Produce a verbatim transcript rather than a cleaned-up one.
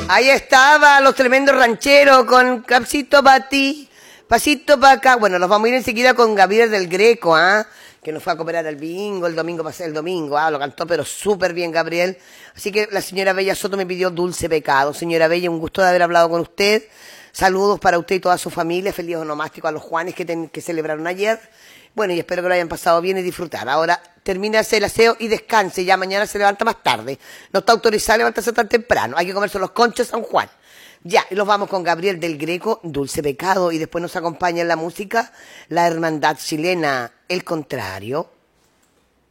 Ahí estaba los tremendos rancheros con Capsito para ti, pasito para acá. Bueno, nos vamos a ir enseguida con Gabriel del Greco, ¿ah? ¿eh? Que nos fue a cooperar el bingo el domingo pasado, el domingo, ah, lo cantó pero súper bien Gabriel. Así que la señora Bella Soto me pidió Dulce Pecado. Señora Bella, un gusto de haber hablado con usted. Saludos para usted y toda su familia. Feliz onomástico a los Juanes que, ten, que celebraron ayer. Bueno, y espero que lo hayan pasado bien y disfrutar. Ahora termine de hacer el aseo y descanse. Ya mañana se levanta más tarde. No está autorizado a levantarse tan temprano. Hay que comerse los conchos San Juan. Ya, y los vamos con Gabriel del Greco, Dulce Pecado. Y después nos acompaña en la música la hermandad chilena, El Contrario.